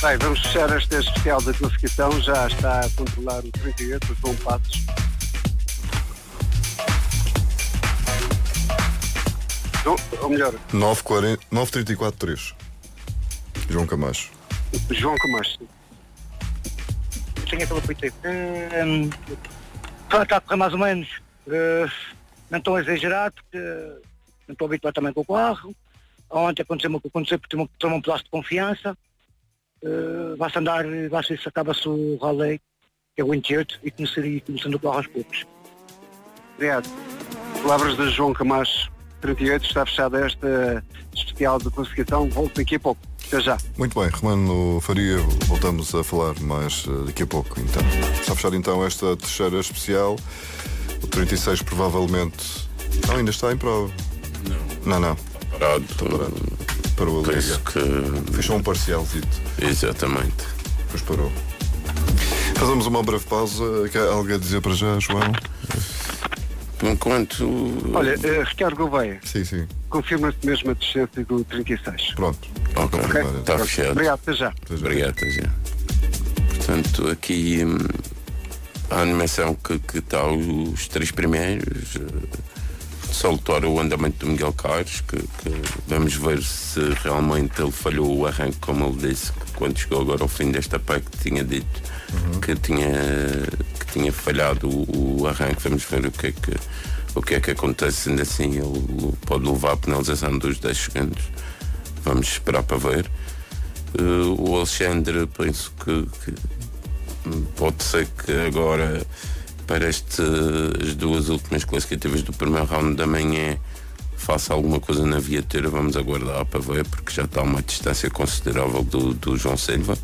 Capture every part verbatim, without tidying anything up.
Bem, vamos fechar esta especial da classificação. Já está a controlar o trinta e oito, o João Passos. João, ou melhor, nove trinta e quatro três. João Camacho. João Camacho. Tenho aquela coisa. Uh, está a correr mais ou menos. Uh, não estou a exagerar, porque uh, não estou habituado também com o carro. Ontem aconteceu-me o que aconteceu, porque tomou um pedaço de confiança. Uh, vai-se andar, vai-se, acaba-se o rally, que é o vinte e oito, e começaria começando o carro aos poucos. Obrigado. Palavras de João Camacho, trinta e oito, está fechada esta especial de classificação. Volto daqui a pouco. Até já. Muito bem, Romano Faria, voltamos a falar mais uh, daqui a pouco. Então, está fechada então esta terceira especial. O trinta e seis provavelmente. Não, ainda está em prova. Não, não. não. Está parado. Está parado. Parou ali. Penso que... Fechou um parcialzito. Exatamente. Depois parou. Fazemos uma breve pausa. Quer algo a dizer para já, João? Enquanto... Olha, uh, Ricardo Gouveia. Sim, sim. Confirma-se mesmo a descendência do trinta e seis. Pronto. Ok, okay. Está fechado. Obrigado, até já. Até já. Obrigado, até já. Portanto, aqui hum, a animação que, que está os três primeiros, uh, salutar o andamento do Miguel Caires, que, que vamos ver se realmente ele falhou o arranque, como ele disse, que quando chegou agora ao fim desta P E C tinha dito uhum. que, tinha, que tinha falhado o, o arranque. Vamos ver o que é que, o que, é que acontece, ainda assim ele pode levar a penalização dos dez segundos. Vamos esperar para ver. Uh, o Alexandre, penso que, que pode ser que agora, para este, as duas últimas classificativas do primeiro round da manhã, faça alguma coisa na viatura. Vamos aguardar para ver, porque já está a uma distância considerável do, do João Silva.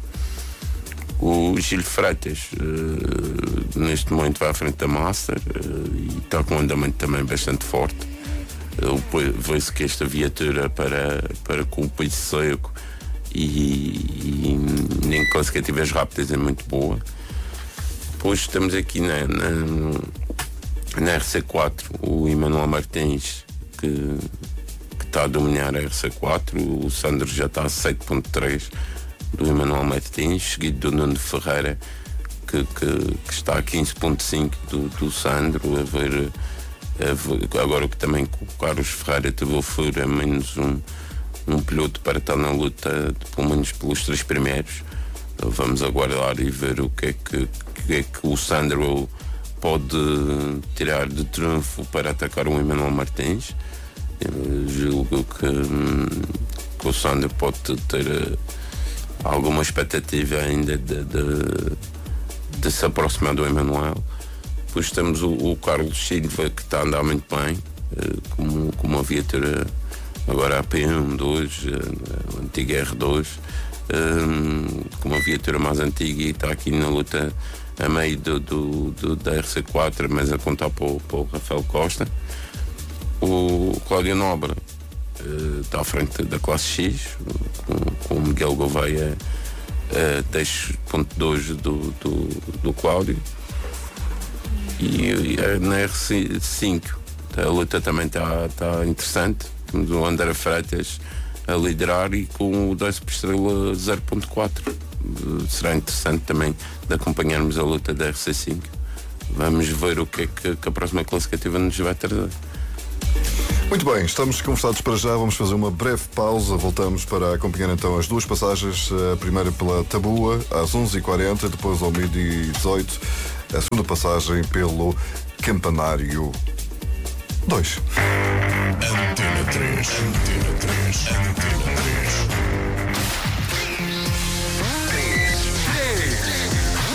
O Gil Freitas, uh, neste momento, vai à frente da Master uh, e está com um andamento também bastante forte. Vê-se que esta viatura para, para com o piso seco e, e em classificativas rápidas é muito boa. Depois estamos aqui na, na, na R C quatro, o Emanuel Martins, que, que está a dominar a R C quatro. O Sandro já está a sete ponto três do Emanuel Martins, seguido do Nuno Ferreira, que, que, que está a quinze ponto cinco do, do Sandro. A ver, agora que também com o Carlos Ferreira teve o furo, é menos um, um piloto para estar na luta, pelo menos pelos três primeiros. Vamos aguardar e ver o que é que, que, é que o Sandro pode tirar de trunfo para atacar o Emanuel Martins. Eu julgo que, que o Sandro pode ter alguma expectativa ainda de, de, de se aproximar do Emanuel. Depois temos o, o Carlos Silva, que está a andar muito bem, como, como a viatura agora a P um, dois, a antiga R dois, com uma viatura mais antiga, e está aqui na luta a meio do, do, do, da R C quatro, mas a contar para o, para o Rafael Costa. O Cláudio Nobre está à frente da classe X, com, com o Miguel Gouveia a dez ponto dois do, do, do Cláudio. E, e na R C cinco a luta também está tá interessante. Temos o André Freitas a liderar e com o dois por estrela zero ponto quatro. Será interessante também de acompanharmos a luta da R C cinco. Vamos ver o que é que, que a próxima classificativa nos vai trazer. Muito bem, estamos conversados para já, vamos fazer uma breve pausa, voltamos para acompanhar então as duas passagens, a primeira pela Tabua às onze e quarenta, depois ao meio-dia e dezoito, a segunda passagem pelo Campanário dois. Antena três, Antena três, Antena três.